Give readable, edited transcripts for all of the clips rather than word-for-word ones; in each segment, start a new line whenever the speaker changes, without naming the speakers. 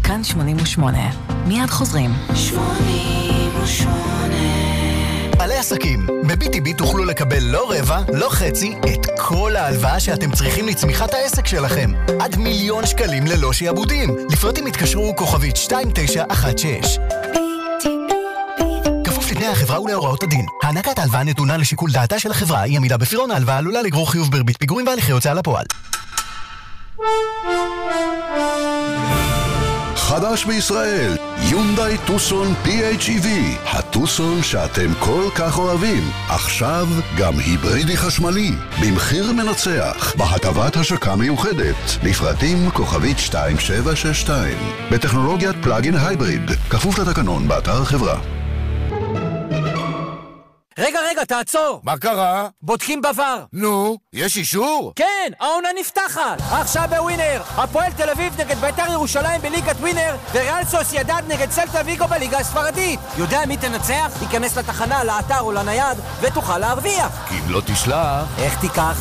כאן 88. מיד חוזרים.
88. בעלי עסקים, ב-BTB תוכלו לקבל לא רבע, לא חצי, את כל ההלוואה שאתם צריכים לצמיחת העסק שלכם. עד 1,000,000 שקלים ללא שיעבודים. לפרטים התקשרו כוכבית 2916. כפוף לתנאי החברה ולהוראות הדין. הענקת ההלוואה נתונה לשיקול דעתה של החברה. אי עמידה בפירעון ההלוואה עלולה לגרור חיוב בריבית פיגורים והליכי הוצאה לפועל.
חדש בישראל, יונדאי טוסון PHEV, הטוסון שאתם כל כך אוהבים, עכשיו גם היברידי חשמלי, במחיר מנצח, בהטבת השקה מיוחדת, לפרטים כוכבית 2762, בטכנולוגיית פלאגין הייבריד, כפוף לתקנון באתר החברה.
רגע, תעצור.
מה קרה?
בודקים בבר.
נו, יש אישור?
כן, העונה נפתחת. עכשיו בווינר. הפועל תל אביב נגד בית"ר ירושלים בליגת ווינר, וריאל סוסיידד נגד סלטה ויגו בליגה הספרדית. יודע מי תנצח? ייכנס לתחנה, לאתר או לנייד, ותוכל להרוויח.
כי אם לא תשלח...
איך תיקח?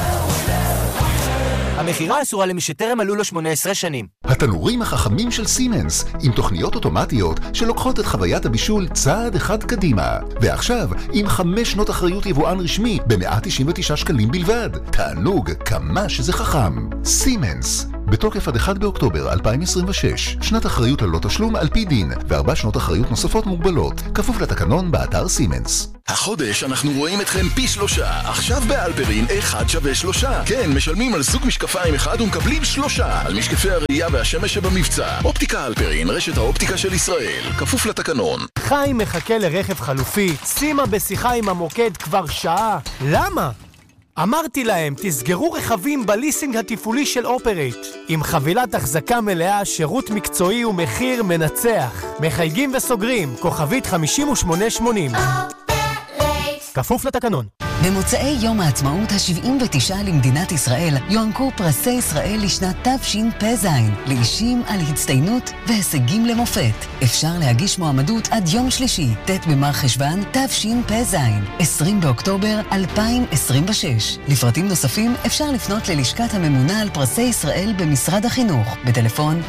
המחירה אסורה למי שטרם מלאו לו 18 שנים.
התנורים החכמים של סימנס, עם תוכניות אוטומטיות שלוקחות את חוויית הבישול צעד אחד קדימה. ועכשיו, עם 5 שנות אחריות יבואן רשמי ב-199 שקלים בלבד. תענוג כמה שזה חכם. סימנס. בתוקף עד 1 באוקטובר 2026, שנת אחריות ללא תשלום על פי דין, ו4 שנות אחריות נוספות מוגבלות, כפוף לתקנון באתר סימנס.
החודש אנחנו רואים אתכם פי 3. עכשיו באלפרין 1 שווה 3. כן, משלמים על זוג משקפיים אחד ומקבלים 3 על משקפי הראייה והשמש שבמבצע. אופטיקה אלפרין, רשת האופטיקה של ישראל, כפוף לתקנון.
חיים מחכה לרכב חלופי, שימה בשיחה עם המוקד כבר שעה. למה? אמרתי להם, תסגרו רכבים בליסינג התפעולי של אופרייט. עם חבילת החזקה מלאה, שירות מקצועי ומחיר מנצח. מחייגים וסוגרים, כוכבית 5880. כפוף לתקנון.
במוצאי יום העצמאות ה-79 למדינת ישראל יוענקו פרסי ישראל לשנת תשפ"ז לאישים על הצטיינות והישגים למופת. אפשר להגיש מועמדות עד יום שלישי, ט' במר חשוון תשפ"ז, 20 באוקטובר 2026. לפרטים נוספים אפשר לפנות ללשכת הממונה על פרסי ישראל במשרד החינוך בטלפון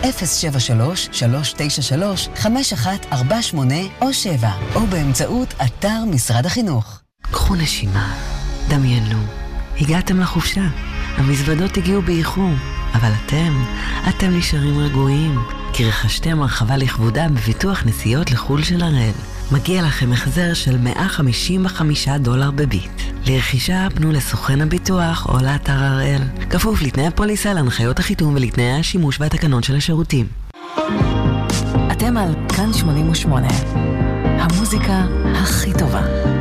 073-393-5148 או 7 או באמצעות אתר משרד החינוך.
קחו נשימה, דמיינו, הגעתם לחופשה, המזוודות הגיעו באיחור, אבל אתם נשארים רגועים, כי רכשתם הרחבה לכבודם בביטוח נסיעות לחול של הראל. מגיע לכם החזר של $155 בביט. לרכישה פנו לסוכן הביטוח או לאתר הראל. כפוף לתנאי הפוליסה, להנחיות החיתום ולתנאי השימוש והתקנון של השירותים.
אתם על כאן 88. המוזיקה הכי טובה.